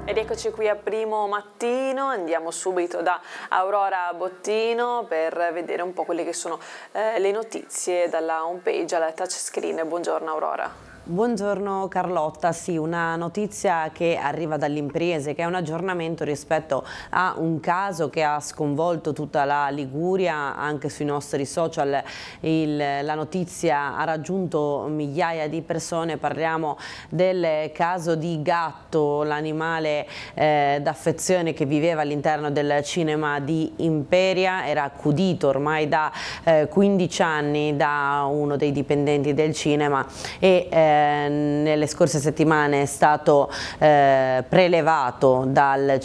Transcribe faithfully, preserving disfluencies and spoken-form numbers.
Ed eccoci qui a Primo Mattino, andiamo subito da Aurora Bottino per vedere un po' quelle che sono eh, le notizie dalla home page alla touchscreen. Buongiorno Aurora. Buongiorno Carlotta, sì, una notizia che arriva dall'Impriese, che è un aggiornamento rispetto a un caso che ha sconvolto tutta la Liguria. Anche sui nostri social il, la notizia ha raggiunto migliaia di persone. Parliamo del caso di Gatto, l'animale eh, d'affezione che viveva all'interno del cinema di Imperia, era accudito ormai da eh, quindici anni da uno dei dipendenti del cinema e eh, nelle scorse settimane è stato eh, prelevato dal